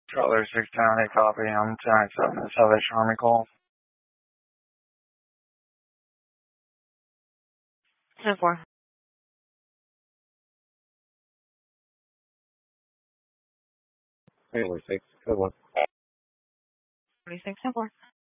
Traveler 610, a copy. I'm 1097, the Salvation Army call. 10-4. Family 6, code 1. 46 10-4.